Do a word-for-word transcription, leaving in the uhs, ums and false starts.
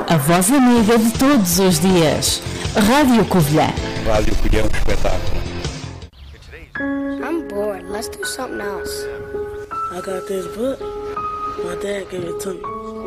A voz amiga de todos os dias. Rádio Covilhã. Rádio Covilhã, um espetáculo. I'm bored. Let's do something else. I got this book. My dad gave it to me.